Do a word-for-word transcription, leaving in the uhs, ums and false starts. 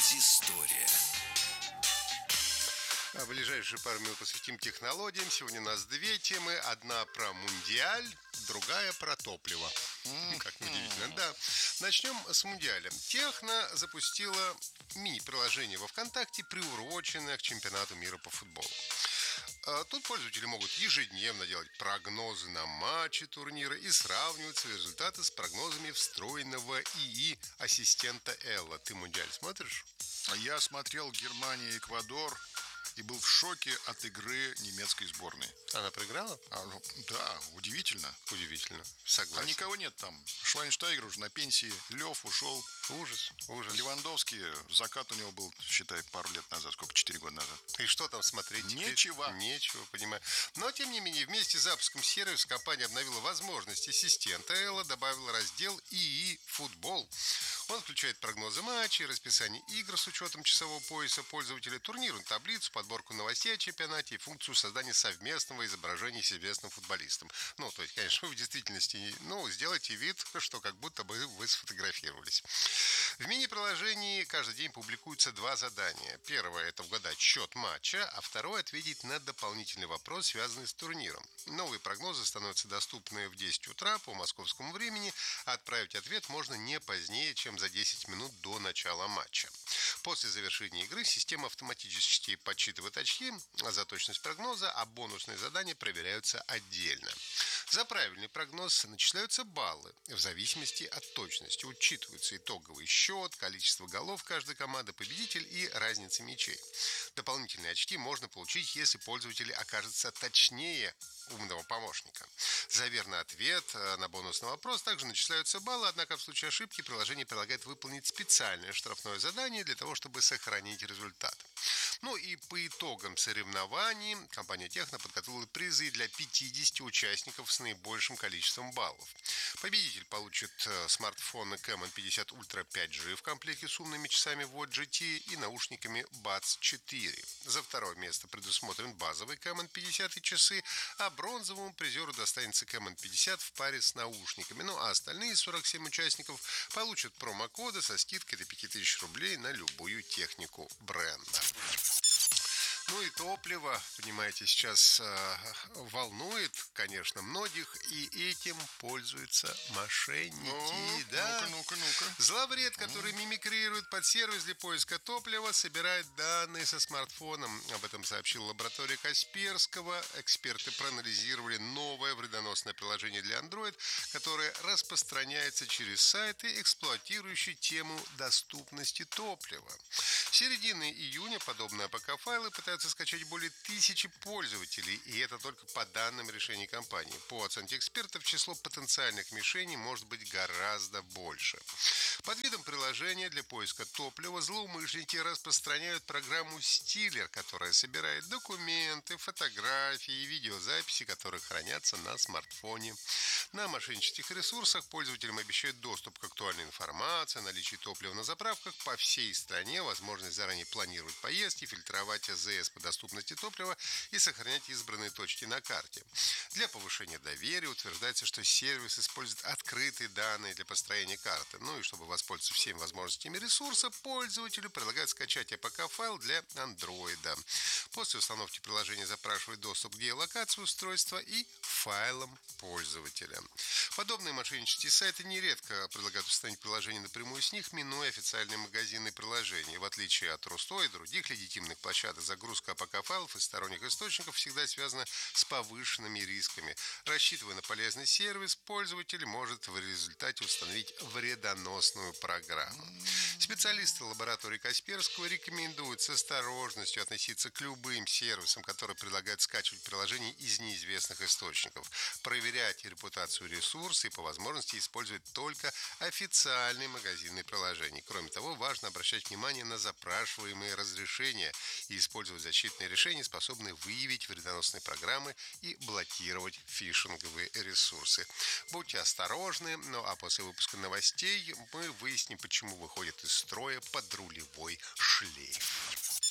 Предыстория. А ближайшие пару минут посвятим технологиям. Сегодня у нас две темы. Одна про Мундиаль, другая про топливо. Mm-hmm. Как неудивительно, да. Начнем с Мундиаля. Техно запустила мини-приложение во ВКонтакте, приуроченное к чемпионату мира по футболу. Тут пользователи могут ежедневно делать прогнозы на матчи турнира и сравнивать свои результаты с прогнозами встроенного ИИ ассистента Элла. Ты Мундиаль смотришь? Я смотрел Германия, Эквадор и был в шоке от игры немецкой сборной. Она проиграла? А, ну, да, удивительно. Удивительно, согласен. А никого нет там. Швайнштайгер уже на пенсии, Лев ушел. Ужас, ужас. Левандовский, закат у него был, считай, пару лет назад, сколько, четыре года назад. И что там смотреть? Нечего. Нечего, понимаю. Но, тем не менее, вместе с запуском сервиса компания обновила возможности ассистента Элла, добавила раздел ИИ «Футбол». Он включает прогнозы матчей, расписание игр с учетом часового пояса пользователя, турнирную таблицу, подборку новостей о чемпионате и функцию создания совместного изображения с известным футболистом. Ну, то есть, конечно, вы в действительности, ну, сделайте вид, что как будто бы вы сфотографировались. В мини-приложении каждый день публикуются два задания. Первое – это угадать счет матча, а второе – ответить на дополнительный вопрос, связанный с турниром. Новые прогнозы становятся доступны в десять утра по московскому времени, а отправить ответ можно не позднее, чем за десять минут до начала матча. После завершения игры система автоматически подсчитывает очки за точность прогноза, а бонусные задания проверяются отдельно. За правильный прогноз начисляются баллы. В зависимости от точности учитываются итоговый счет, количество голов каждой команды, победитель и разница мячей. Дополнительные очки можно получить, если пользователь окажется точнее умного помощника. За верный ответ на бонусный вопрос также начисляются баллы, однако в случае ошибки приложение предлагает выполнить специальное штрафное задание для того, чтобы сохранить результат. Ну и по итогам соревнований компания Техно подготовила призы для пятидесяти участников с наибольшим количеством баллов. Победитель получит смартфоны Camon пятьдесят Ultra пять джи в комплекте с умными часами вот джи ти и наушниками бац четыре. За второе место предусмотрен базовый Camon пятьдесят и часы, а бронзовому призеру достанется Camon пятьдесят в паре с наушниками. Ну а остальные сорок семь участников получат промокоды со скидкой до пяти тысяч рублей на любую технику бренда. Ну и топливо, понимаете, сейчас э, волнует, конечно, многих, и этим пользуются мошенники, ну, да. Ну-ка, ну-ка, ну-ка. Зловред, который mm. мимикрирует под сервис для поиска топлива, собирает данные со смартфоном. Об этом сообщила лаборатория Касперского. Эксперты проанализировали новое вредоносное приложение для Android, которое распространяется через сайты, эксплуатирующие тему доступности топлива. С середины июня подобные АПК-файлы пытаются скачать более тысячи пользователей, и это только по данным решений компании. По оценке экспертов, число потенциальных мишеней может быть гораздо больше. Под видом приложения для поиска топлива злоумышленники распространяют программу Stealer, которая собирает документы, фотографии и видеозаписи, которые хранятся на смартфоне. На мошеннических ресурсах пользователям обещают доступ к актуальной информации, наличие топлива на заправках по всей стране, возможность заранее планировать поездки, фильтровать АЗС по доступности топлива и сохранять избранные точки на карте. Для повышения доверия утверждается, что сервис использует открытые данные для построения карты. Ну и чтобы воспользоваться всеми возможностями ресурса, пользователю предлагают скачать АПК-файл для Android. После установки приложения запрашивает доступ к геолокации устройства и файлам пользователя. Подобные мошеннические сайты нередко предлагают установить приложение напрямую с них, минуя официальные магазины приложений. В отличие от Русто и других легитимных площадок, загрузка АПК-файлов из сторонних источников всегда связана с повышенными рисками. Рассчитывая на полезный сервис, пользователь может в результате установить вредоносную программу. Специалисты лаборатории Касперского рекомендуют с осторожностью относиться к любым сервисам, которые предлагают скачивать приложения из неизвестных источников, проверять репутацию ресурса и по возможности использовать только официальные магазины приложений. Кроме того, важно обращать внимание на запрашиваемые разрешения и использовать защитные решения, способные выявить вредоносные программы и блокировать фишинговые ресурсы. Будьте осторожны, ну а после выпуска новостей мы выясним, почему выходит из строя подрулевой шлейф.